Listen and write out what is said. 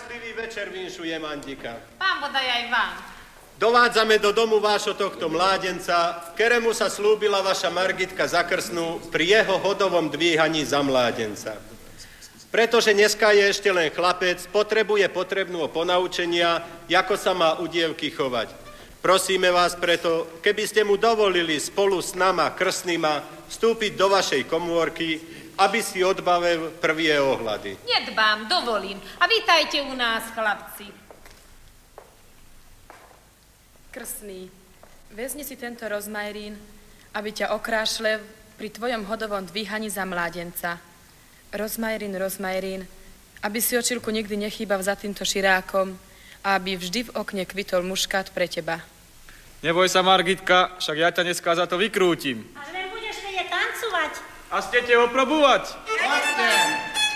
Šťastlivý večer vinšujem, Andika. Pán bodaj aj vám. Dovádzame do domu vášho tohto mládenca, ktorému sa slúbila vaša Margitka za krstnú pri jeho hodovom dvíhaní za mládenca. Pretože dneska je ešte len chlapec, potrebuje potrebnú ponaučenia, ako sa má u dievky chovať. Prosíme vás preto, keby ste mu dovolili spolu s nama krstnýma vstúpiť do vašej komórky, aby si odbavil prvé ohľady. Nedbám, dovolím. A vítajte u nás, chlapci. Krstný, vezmi si tento rozmajrín, aby ťa okrášlev pri tvojom hodovom dvíhaní za mládenca. Rozmajrín, aby si očilku nikdy nechýbal za týmto širákom a aby vždy v okne kvitol muškát pre teba. Neboj sa, Margitka, však ja ťa dneska za to vykrútim. Ale budeš vedieť tancovať. A ste te oprobovať? Poďte.